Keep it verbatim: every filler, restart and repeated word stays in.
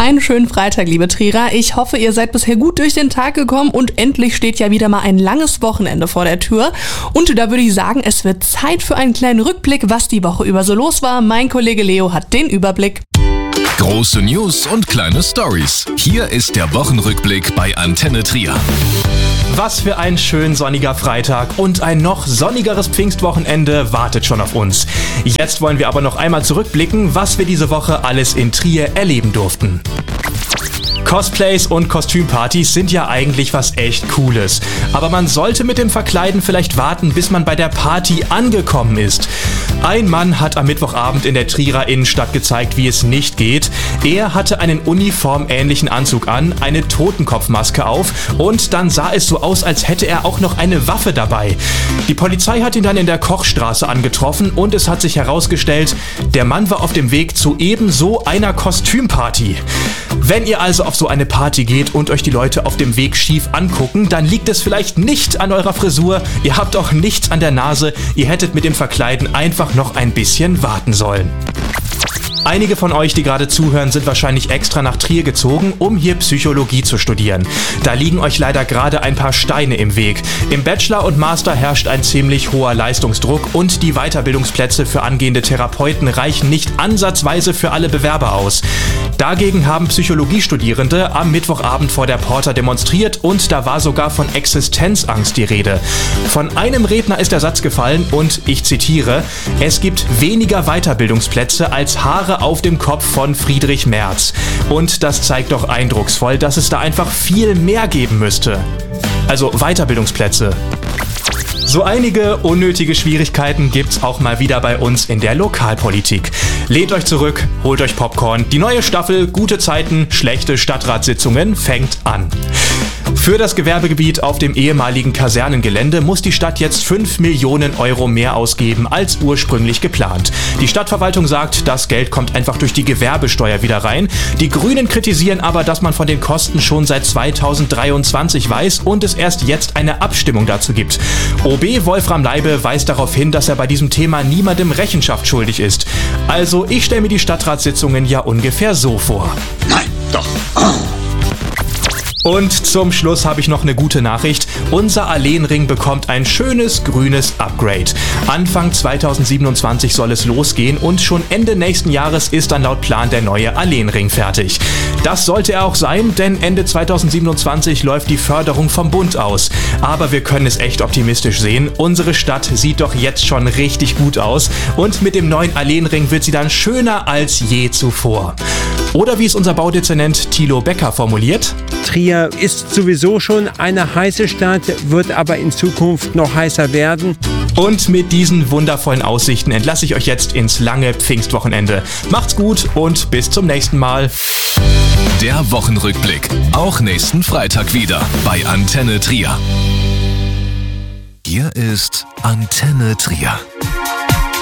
einen schönen Freitag, liebe Trierer. Ich hoffe, ihr seid bisher gut durch den Tag gekommen und endlich steht ja wieder mal ein langes Wochenende vor der Tür. Und da würde ich sagen, es wird Zeit für einen kleinen Rückblick, was die Woche über so los war. Mein Kollege Leo hat den Überblick. Große News und kleine Stories. Hier ist der Wochenrückblick bei Antenne Trier. Was für ein schön sonniger Freitag und ein noch sonnigeres Pfingstwochenende wartet schon auf uns. Jetzt wollen wir aber noch einmal zurückblicken, was wir diese Woche alles in Trier erleben durften. Cosplays und Kostümpartys sind ja eigentlich was echt Cooles. Aber man sollte mit dem Verkleiden vielleicht warten, bis man bei der Party angekommen ist. Ein Mann hat am Mittwochabend in der Trierer Innenstadt gezeigt, wie es nicht geht. Er hatte einen uniformähnlichen Anzug an, eine Totenkopfmaske auf und dann sah es so aus, als hätte er auch noch eine Waffe dabei. Die Polizei hat ihn dann in der Kochstraße angetroffen und es hat sich herausgestellt, der Mann war auf dem Weg zu ebenso einer Kostümparty. Wenn ihr also auf so eine Party geht und euch die Leute auf dem Weg schief angucken, dann liegt es vielleicht nicht an eurer Frisur, ihr habt auch nichts an der Nase, ihr hättet mit dem Verkleiden einfach noch ein bisschen warten sollen. Einige von euch, die gerade zuhören, sind wahrscheinlich extra nach Trier gezogen, um hier Psychologie zu studieren. Da liegen euch leider gerade ein paar Steine im Weg. Im Bachelor und Master herrscht ein ziemlich hoher Leistungsdruck und die Weiterbildungsplätze für angehende Therapeuten reichen nicht ansatzweise für alle Bewerber aus. Dagegen haben Psychologiestudierende am Mittwochabend vor der Porta demonstriert und da war sogar von Existenzangst die Rede. Von einem Redner ist der Satz gefallen und ich zitiere: Es gibt weniger Weiterbildungsplätze als Haare auf dem Kopf von Friedrich Merz. Und das zeigt doch eindrucksvoll, dass es da einfach viel mehr geben müsste. Also Weiterbildungsplätze. So einige unnötige Schwierigkeiten gibt's auch mal wieder bei uns in der Lokalpolitik. Lehnt euch zurück, holt euch Popcorn. Die neue Staffel Gute Zeiten, schlechte Stadtratssitzungen fängt an. Für das Gewerbegebiet auf dem ehemaligen Kasernengelände muss die Stadt jetzt fünf Millionen Euro mehr ausgeben als ursprünglich geplant. Die Stadtverwaltung sagt, das Geld kommt einfach durch die Gewerbesteuer wieder rein. Die Grünen kritisieren aber, dass man von den Kosten schon seit zweitausenddreiundzwanzig weiß und es erst jetzt eine Abstimmung dazu gibt. O B Wolfram Leibe weist darauf hin, dass er bei diesem Thema niemandem Rechenschaft schuldig ist. Also ich stelle mir die Stadtratssitzungen ja ungefähr so vor. Nein, doch. Und zum Schluss habe ich noch eine gute Nachricht. Unser Alleenring bekommt ein schönes grünes Upgrade. Anfang zweitausendsiebenundzwanzig soll es losgehen und schon Ende nächsten Jahres ist dann laut Plan der neue Alleenring fertig. Das sollte er auch sein, denn Ende zweitausendsiebenundzwanzig läuft die Förderung vom Bund aus. Aber wir können es echt optimistisch sehen. Unsere Stadt sieht doch jetzt schon richtig gut aus und mit dem neuen Alleenring wird sie dann schöner als je zuvor. Oder wie es unser Baudezernent Thilo Becker formuliert: Trier ist sowieso schon eine heiße Stadt, wird aber in Zukunft noch heißer werden. Und mit diesen wundervollen Aussichten entlasse ich euch jetzt ins lange Pfingstwochenende. Macht's gut und bis zum nächsten Mal. Der Wochenrückblick, auch nächsten Freitag wieder bei Antenne Trier. Hier ist Antenne Trier.